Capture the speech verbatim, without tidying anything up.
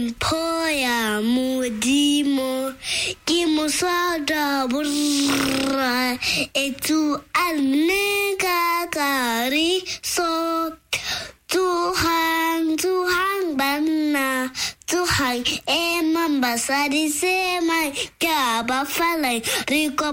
poya modimo ke mosada borra etu alnega kari so Tuhan Tuhan bana Tuhan emang basari semai ka ba falai riko